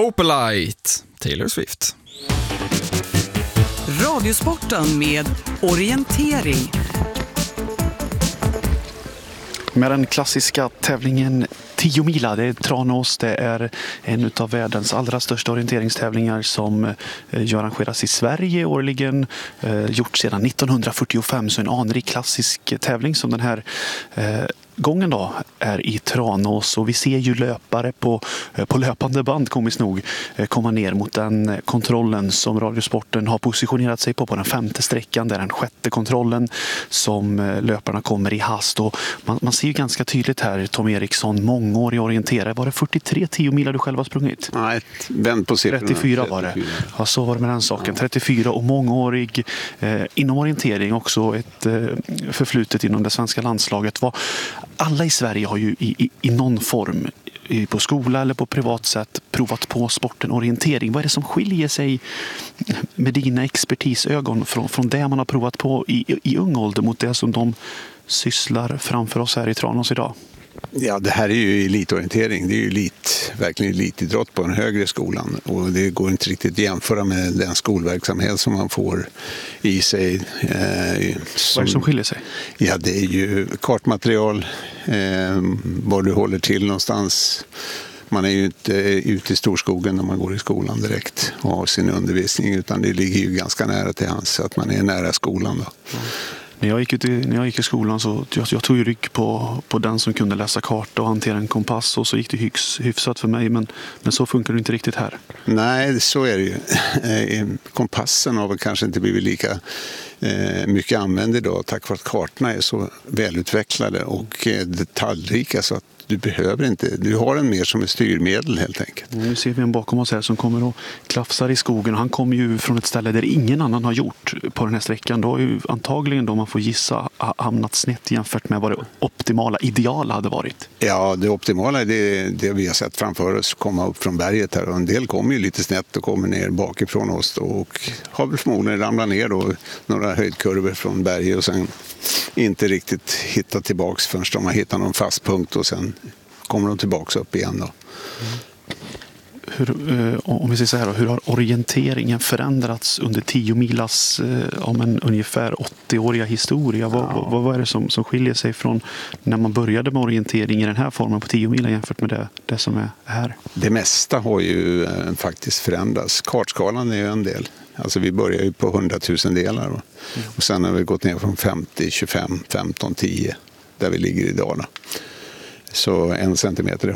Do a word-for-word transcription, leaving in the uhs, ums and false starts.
Opalite, Taylor Swift. Radiosporten med orientering. Med den klassiska tävlingen tio mila, det är Tranås, det är en av världens allra största orienteringstävlingar som ju arrangeras i Sverige årligen, eh, gjort sedan nittonhundrafyrtiofem, så en anrik klassisk tävling som den här eh, gången då är i Tranås, och vi ser ju löpare på, på löpande band komiskt nog komma ner mot den kontrollen som Radiosporten har positionerat sig på på den femte sträckan. Det är den sjätte kontrollen som löparna kommer i hast, och man, man ser ju ganska tydligt här Tom Eriksson, mångårig orienterare. Var det fyrtiotre tio milar du själv har sprungit? Nej, vänd på siffrorna. trettiofyra var det. Ja, så var det med den saken. trettiofyra och mångårig eh, inom orientering, också ett eh, förflutet inom det svenska landslaget. Var alla i Sverige har ju i, i, i någon form, i, på skola eller på privat sätt, provat på sporten orientering. Vad är det som skiljer sig med dina expertisögon från, från det man har provat på i, i, i ung ålder mot det som de sysslar framför oss här i Tranås idag? Ja, det här är ju elitorientering. Det är ju elit, verkligen elitidrott på den högre skolan. Och det går inte riktigt att jämföra med den skolverksamhet som man får i sig. Eh, som, Vad är det som skiljer sig? Ja, det är ju kartmaterial, eh, var du håller till någonstans. Man är ju inte ute i storskogen när man går i skolan direkt och har sin undervisning, utan det ligger ju ganska nära till hands, så att man är nära skolan då. Mm. När jag gick, ut i, när jag gick i skolan så jag, jag tog ju rygg på, på den som kunde läsa karta och hantera en kompass, och så gick det hyfs, hyfsat för mig, men, men så funkar det inte riktigt här. Nej, så är det ju. Kompassen har väl kanske inte blivit lika eh, mycket använd idag, tack vare att kartorna är så välutvecklade och eh, detaljrika, så att du behöver inte, du har en mer som ett styrmedel helt enkelt. Nu ser vi en bakom oss här som kommer och klafsar i skogen, och han kommer ju från ett ställe där ingen annan har gjort på den här sträckan. Då har ju antagligen, då man får gissa, hamnat snett jämfört med vad det optimala, ideala hade varit. Ja, det optimala är det, det vi har sett framför oss komma upp från berget här, och en del kommer ju lite snett och kommer ner bakifrån oss då, och har väl förmodligen ramlat ner då några höjdkurvor från berget och sen inte riktigt hittat tillbaks förrän de har hittat någon fast punkt, och sen kommer de tillbaks upp igen då. Mm. Hur, om vi säger så här då, hur har orienteringen förändrats under tio milas om en ungefär åttio-åriga historia? Vad, ja. vad, vad är det som, som skiljer sig från när man började med orientering i den här formen på tio mila jämfört med det, det som är här? Det mesta har ju eh, faktiskt förändrats. Kartskalan är ju en del. Alltså vi börjar ju på hundratusen delar. Mm. Och sen har vi gått ner från femtio, tjugofem, femton, tio där vi ligger idag då. Så en centimeter